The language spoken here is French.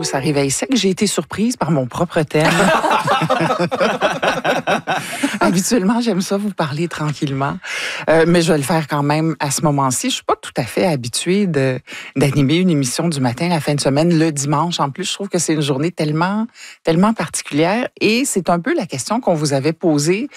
où ça réveille sec. J'ai été surprise par mon propre thème. Habituellement, j'aime ça vous parler tranquillement, mais je vais le faire quand même à ce moment-ci. Je suis pas tout à fait habituée d'animer une émission du matin la fin de semaine, le dimanche. En plus, je trouve que c'est une journée tellement particulière et c'est un peu la question qu'on vous avait posée